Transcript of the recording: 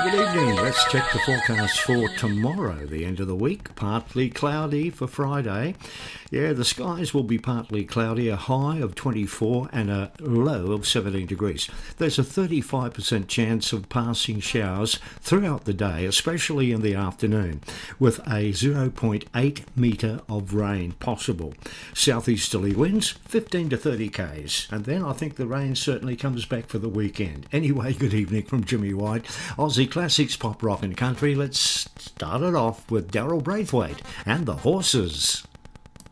good evening. Let's check the forecast for tomorrow, the end of the week. Partly cloudy for Friday. Yeah, the skies will be partly cloudy, a high of 24 and a low of 17 degrees. There's a 35% chance of passing showers throughout the day, especially in the afternoon, with a 0.8 metre of rain possible. Southeasterly winds 15 to 30 k's. And then I think the rain certainly comes back for the weekend. Anyway, good evening from Jimmy White. Aussie Classics, Pop Rock and Country. Let's start it off with Daryl Braithwaite and the Horses.